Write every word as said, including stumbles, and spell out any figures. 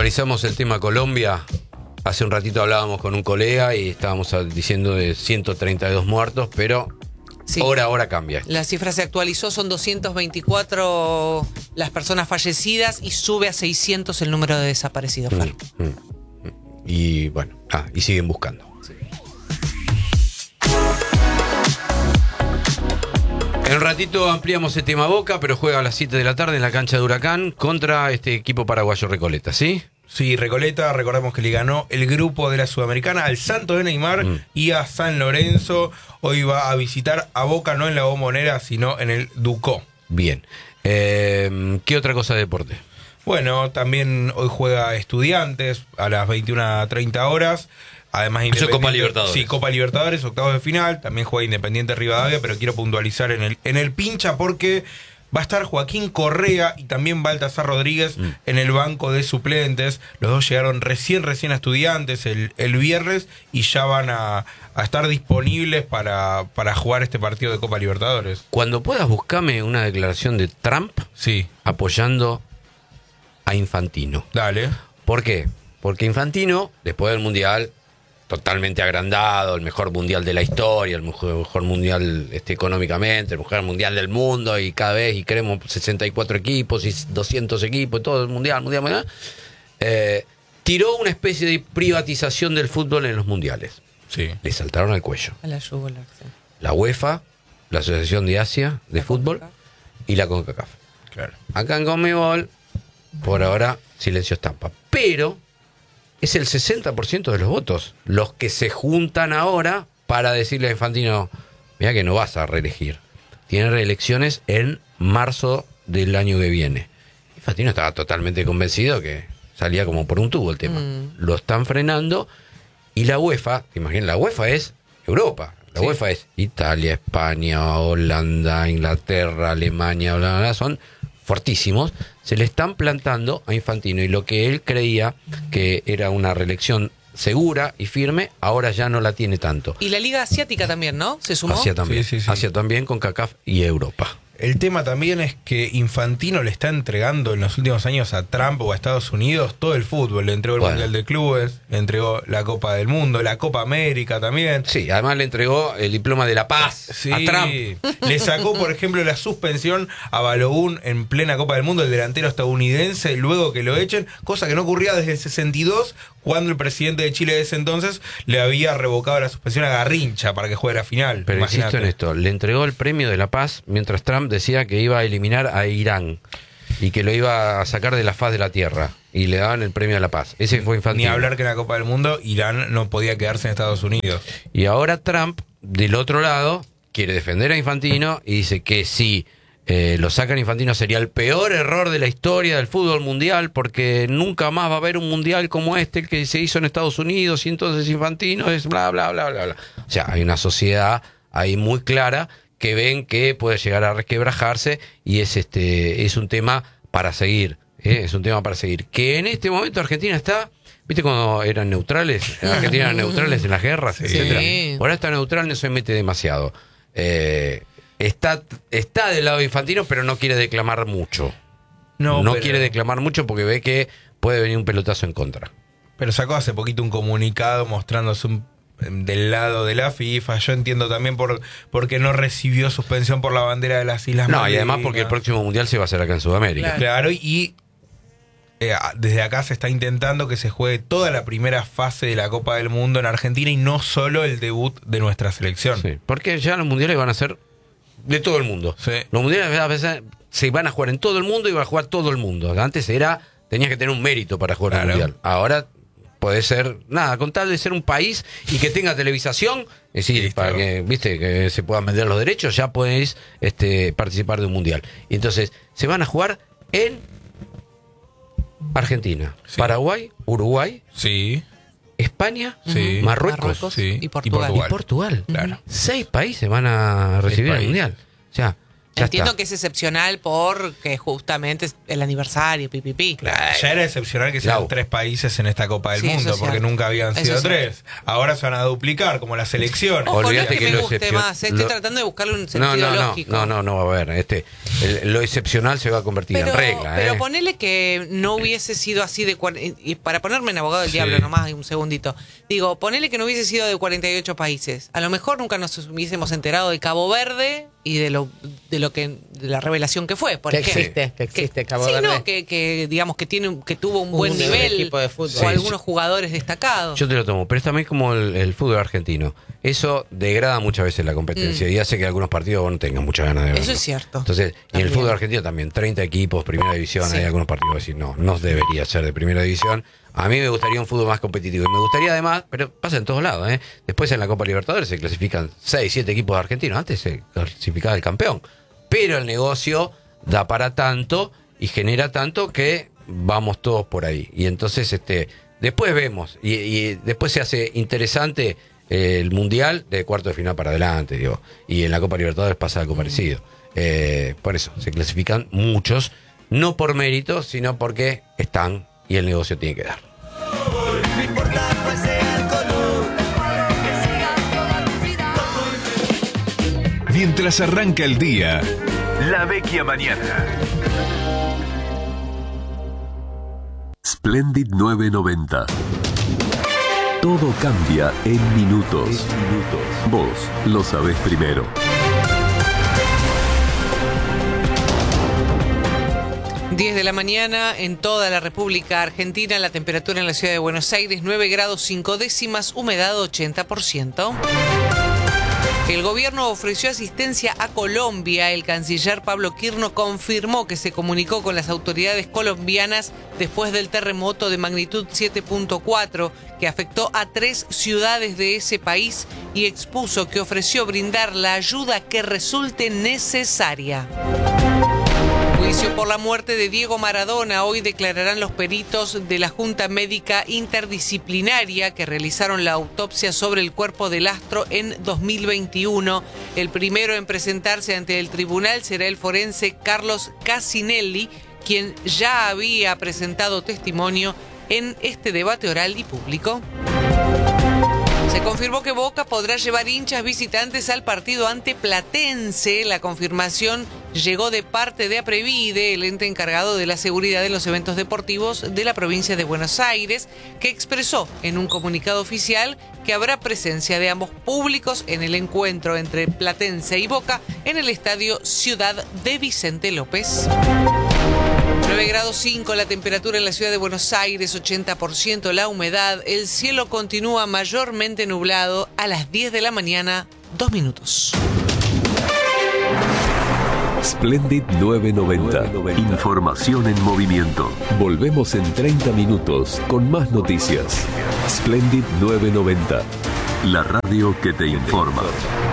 Actualizamos el tema Colombia. Hace un ratito hablábamos con un colega y estábamos diciendo de ciento treinta y dos muertos, pero sí, hora a hora cambia. La cifra se actualizó, son doscientas veinticuatro las personas fallecidas y sube a seiscientos el número de desaparecidos. Mm, mm, y bueno, ah, y siguen buscando. Sí. En un ratito ampliamos el tema Boca, pero juega a las siete de la tarde en la cancha de Huracán contra este equipo paraguayo Recoleta, ¿sí? Sí, Recoleta, recordemos que le ganó el grupo de la Sudamericana al Santos de Neymar mm. y a San Lorenzo. Hoy va a visitar a Boca, no en la Bombonera, sino en el Ducó. Bien. Eh, ¿Qué otra cosa de deporte? Bueno, también hoy juega Estudiantes a las veintiuna treinta horas. Además, Eso es Copa Libertadores. Sí, Copa Libertadores, octavos de final. También juega Independiente Rivadavia, pero quiero puntualizar en el, en el pincha porque va a estar Joaquín Correa y también Baltasar Rodríguez mm. en el banco de suplentes. Los dos llegaron recién, recién a Estudiantes el, el viernes y ya van a, a estar disponibles para, para jugar este partido de Copa Libertadores. Cuando puedas, buscame una declaración de Trump sí. apoyando a Infantino. Dale. ¿Por qué? Porque Infantino, después del Mundial, totalmente agrandado, el mejor mundial de la historia, el mejor, mejor mundial este, económicamente, el mejor mundial del mundo, y cada vez, y queremos sesenta y cuatro equipos y doscientos equipos, todo el mundial, mundial, mundial, eh, tiró una especie de privatización del fútbol en los mundiales. Sí. Le saltaron al cuello. A la yugular, sí. La UEFA, la Asociación de Asia de la Fútbol CONCACAF. Y la CONCACAF. Claro. Acá en CONMEBOL, por ahora, silencio estampa. Pero es el sesenta por ciento de los votos los que se juntan ahora para decirle a Infantino, mira que no vas a reelegir. Tiene reelecciones en marzo del año que viene. Infantino estaba totalmente convencido que salía como por un tubo el tema. Mm. Lo están frenando y la UEFA, te imaginas, la UEFA es Europa. La sí. UEFA es Italia, España, Holanda, Inglaterra, Alemania, bla, bla, bla, son fortísimos. Se le están plantando a Infantino y lo que él creía que era una reelección segura y firme, ahora ya no la tiene tanto. Y la Liga Asiática también, ¿no? ¿Se sumó? Asia también, sí, sí, sí. Asia también con CONCACAF y Europa. El tema también es que Infantino le está entregando en los últimos años a Trump o a Estados Unidos todo el fútbol. Le entregó el bueno. Mundial de Clubes, le entregó la Copa del Mundo, la Copa América también. Sí, además le entregó el diploma de la paz sí. a Trump. Le sacó, por ejemplo, la suspensión a Balogun en plena Copa del Mundo, el delantero estadounidense, luego que lo echen, cosa que no ocurría desde el sesenta y dos, cuando el presidente de Chile de ese entonces le había revocado la suspensión a Garrincha para que juegue la final. Pero imagínate. Insisto en esto, le entregó el premio de la paz mientras Trump decía que iba a eliminar a Irán y que lo iba a sacar de la faz de la tierra y le daban el premio de la paz. Ese fue Infantino. Ni hablar que en la Copa del Mundo Irán no podía quedarse en Estados Unidos. Y ahora Trump, del otro lado, quiere defender a Infantino y dice que si eh, lo sacan a Infantino sería el peor error de la historia del fútbol mundial, porque nunca más va a haber un mundial como este, el que se hizo en Estados Unidos, y entonces Infantino es bla, bla, bla, bla, bla. O sea, hay una sociedad ahí muy clara que ven que puede llegar a resquebrajarse y es este es un tema para seguir, ¿eh? es un tema para seguir. Que en este momento Argentina está, ¿viste cuando eran neutrales? Argentina eran neutrales en las guerras, sí. etcétera. Ahora está neutral, no se mete demasiado. Eh, está, está del lado de Infantino, pero no quiere declamar mucho. No, no pero... quiere declamar mucho porque ve que puede venir un pelotazo en contra. Pero sacó hace poquito un comunicado mostrándose un del lado de la FIFA. Yo entiendo también por porque no recibió suspensión por la bandera de las Islas Malvinas. No, y además porque el próximo mundial se va a hacer acá en Sudamérica. Claro, claro y eh, desde acá se está intentando que se juegue toda la primera fase de la Copa del Mundo en Argentina y no solo el debut de nuestra selección. Sí, porque ya los mundiales van a ser de todo el mundo. Sí. Los mundiales a veces se van a jugar en todo el mundo y va a jugar todo el mundo. Antes era, tenías que tener un mérito para jugar el mundial. Ahora puede ser, nada, con tal de ser un país y que tenga televisación, es decir, Listo. para que, viste, que se puedan vender los derechos, ya podéis este, participar de un mundial. Y entonces, se van a jugar en Argentina, sí. Paraguay, Uruguay, sí. España, sí. Marruecos, Marruecos sí. y Portugal. Y Portugal. Claro. Seis países van a recibir el mundial. O sea, Ya Entiendo está. que es excepcional porque justamente es el aniversario, pipipi. Claro, ya era excepcional que sean Lau. tres países en esta Copa del Sí, eso Mundo, es porque cierto. nunca habían Eso sido es tres. Ahora se van a duplicar, como la selección. Ojo, no es Olvídate que, que me lo guste excepcion- más, eh, estoy lo- tratando de buscarle un No, sentido no, no, lógico. no, no, no va a haber. Este, el- lo excepcional se va a convertir Pero, en regla. pero ¿eh? ponele que no hubiese sido así de... cuar- Y para ponerme en abogado del Sí. diablo nomás, un segundito. Digo, ponele que no hubiese sido de cuarenta y ocho países. A lo mejor nunca nos hubiésemos enterado de Cabo Verde y de lo de lo que de la revelación que fue, por Que ejemplo. existe, que existe Cabo sí, Verde. no, que, que digamos que tiene un- que tuvo un Un buen nivel equipo de fútbol. o Sí, algunos sí. jugadores destacados. Yo te lo tomo, pero es también como el, el fútbol argentino. Eso degrada muchas veces la competencia y hace que algunos partidos vos no tengan muchas ganas de verlo. Mm. Eso es cierto. Entonces, y en el También. fútbol argentino también, treinta equipos, primera división, Sí. hay algunos partidos que decir, no, no debería ser de primera división. A mí me gustaría un fútbol más competitivo. Y me gustaría además, pero pasa en todos lados, ¿eh? Después en la Copa Libertadores se clasifican seis, siete equipos argentinos. Antes se clasificaba el campeón. Pero el negocio da para tanto y genera tanto que vamos todos por ahí. Y entonces, este, después vemos. Y, y después se hace interesante eh, el Mundial de cuarto de final para adelante, digo. Y en la Copa Libertadores pasa algo parecido. Eh, por eso, se clasifican muchos, no por mérito, sino porque están y el negocio tiene que dar. No importa cuál sea el color, que siga toda tu vida. Mientras arranca el día, La Vecchia Mañana. Splendid nueve noventa. Todo cambia en minutos. Vos lo sabés primero. diez de la mañana en toda la República Argentina, la temperatura en la ciudad de Buenos Aires nueve grados cinco décimas, humedad ochenta por ciento. El gobierno ofreció asistencia a Colombia. El canciller Pablo Quirno confirmó que se comunicó con las autoridades colombianas después del terremoto de magnitud siete punto cuatro que afectó a tres ciudades de ese país y expuso que ofreció brindar la ayuda que resulte necesaria. Juicio por la muerte de Diego Maradona. Hoy declararán los peritos de la Junta Médica Interdisciplinaria que realizaron la autopsia sobre el cuerpo del astro en dos mil veintiuno. El primero en presentarse ante el tribunal será el forense Carlos Casinelli, quien ya había presentado testimonio en este debate oral y público. Se confirmó que Boca podrá llevar hinchas visitantes al partido ante Platense. La confirmación llegó de parte de Aprevide, el ente encargado de la seguridad en los eventos deportivos de la provincia de Buenos Aires, que expresó en un comunicado oficial que habrá presencia de ambos públicos en el encuentro entre Platense y Boca en el estadio Ciudad de Vicente López. nueve grados cinco la temperatura en la ciudad de Buenos Aires, ochenta por ciento la humedad. El cielo continúa mayormente nublado a las diez de la mañana, dos minutos. Splendid nueve noventa. Información en movimiento. Volvemos en treinta minutos con más noticias. Splendid nueve noventa. La radio que te informa.